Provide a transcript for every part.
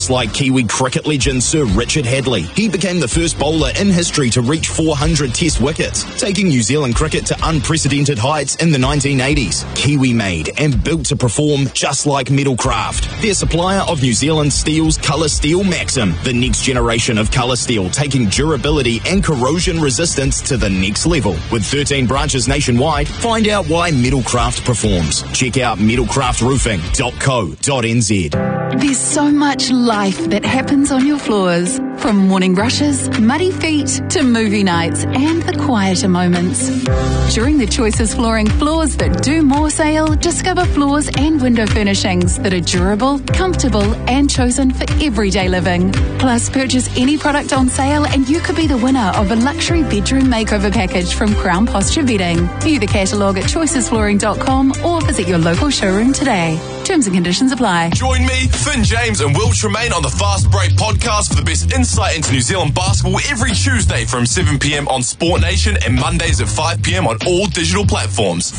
Like Kiwi cricket legend Sir Richard Hadley. He became the first bowler in history to reach 400 test wickets, taking New Zealand cricket to unprecedented heights in the 1980s. Kiwi made and built to perform just like Metalcraft, their supplier of New Zealand Steel's Colour Steel Maxim, the next generation of colour steel, taking durability and corrosion resistance to the next level. With 13 branches nationwide, find out why Metalcraft performs. Check out metalcraftroofing.co.nz. There's so much life that happens on your floors. From morning rushes, muddy feet, to movie nights and the quieter moments. During the Choices Flooring Floors That Do More sale, discover floors and window furnishings that are durable, comfortable and chosen for everyday living. Plus, purchase any product on sale and you could be the winner of a luxury bedroom makeover package from Crown Posture Bedding. View the catalogue at choicesflooring.com or visit your local showroom today. Terms and conditions apply. Join me, Finn James and Will Tremaine on the Fast Break podcast for the best insight into New Zealand basketball every Tuesday from 7 p.m. on Sport Nation and Mondays at 5 p.m. on all digital platforms.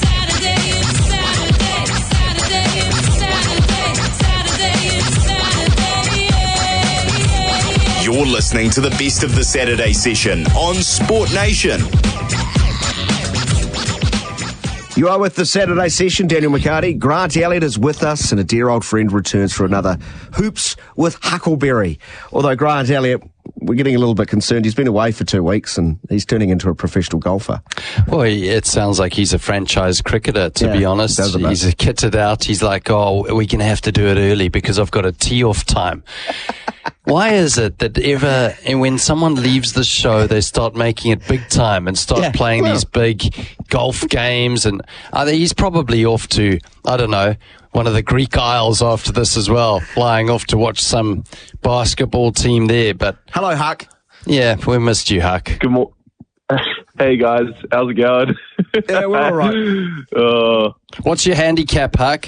You're listening to the best of the Saturday session on Sport Nation. You are with the Saturday session. Daniel McCarty. Grant Elliott is with us, and a dear old friend returns for another Hoops with Huckleberry. Although Grant Elliott, we're getting a little bit concerned. He's been away for 2 weeks and he's turning into a professional golfer. Well, it sounds like he's a franchise cricketer, to be honest. He's kitted out. He's like, we're going to have to do it early because I've got a tee-off time. Why is it that when someone leaves the show, they start making it big time and start playing these big golf games? And he's probably off to, I don't know, one of the Greek Isles after this as well, flying off to watch some basketball team there. But hello, Huck. Yeah, we missed you, Huck. Good morning. Hey, guys. How's it going? Yeah, we're all right. What's your handicap, Huck?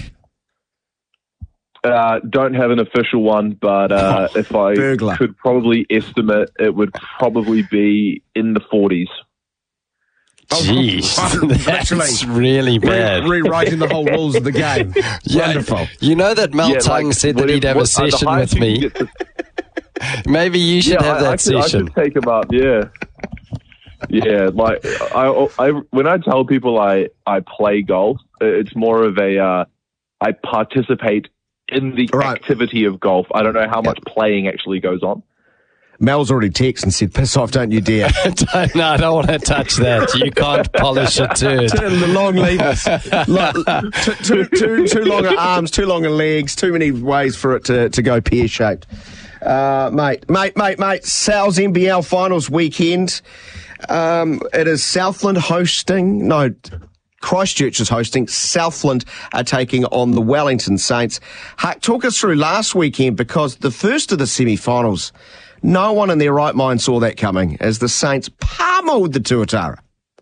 Don't have an official one, but if I could probably estimate, it would probably be in the 40s. Jeez, that's really bad. Rewriting the whole rules of the game. Wonderful. You know that Mel Tung said that he'd have a session with me. Maybe you should have that session. I should take him up, yeah. Like, I when I tell people I play golf, it's more of a, I participate in the activity of golf. I don't know how much playing actually goes on. Mel's already texted and said, piss off, don't you dare. No, I don't want to touch that. You can't polish a turd. The long levers. Too long arms, too long legs, too many ways for it to go pear-shaped. Mate, Sal's NBL Finals weekend. It is Southland hosting, Christchurch is hosting. Southland are taking on the Wellington Saints. Huck, talk us through last weekend, because the first of the semi-finals, no one in their right mind saw that coming as the Saints pummeled the Tuatara.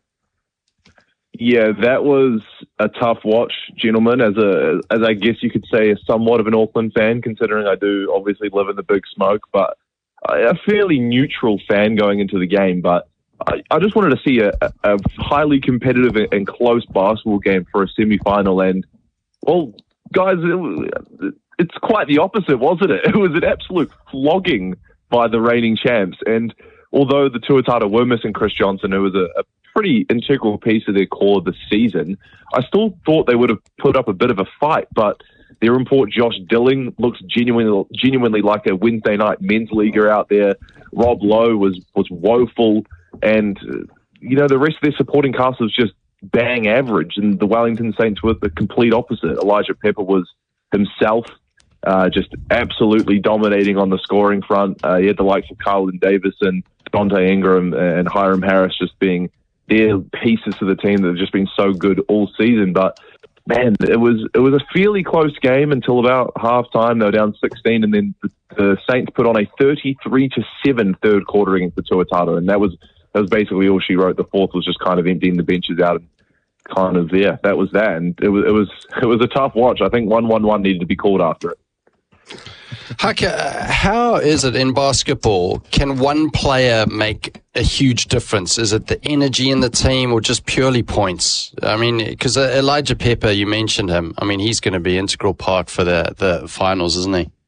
Yeah, that was a tough watch, gentlemen, as I guess you could say, somewhat of an Auckland fan, considering I do obviously live in the Big Smoke, but a fairly neutral fan going into the game. But I just wanted to see a highly competitive and close basketball game for a semi-final. And, well, guys, it's quite the opposite, wasn't it? It was an absolute flogging by the reigning champs. And although the Tuatara were missing Chris Johnson, who was a pretty integral piece of their core this season, I still thought they would have put up a bit of a fight. But their import Josh Dilling looks genuinely like a Wednesday night men's leaguer out there. Rob Lowe was woeful. And, the rest of their supporting cast was just bang average. And the Wellington Saints were the complete opposite. Elijah Pepper was himself, just absolutely dominating on the scoring front. He had the likes of Carlton Davis and Dante Ingram and Hiram Harris just being their pieces to the team that have just been so good all season. But, man, it was a fairly close game until about halftime. They were down 16, and then the Saints put on a 33-7 third quarter against the Tuatara, and that was basically all she wrote. The fourth was just kind of emptying the benches out, and kind of that was that. And it was a tough watch. I think 1-1-1 needed to be called after it. Huck, how is it in basketball? Can one player make a huge difference? Is it the energy in the team or just purely points? I mean, because Elijah Pepper, you mentioned him. I mean, he's going to be integral part for the finals, isn't he?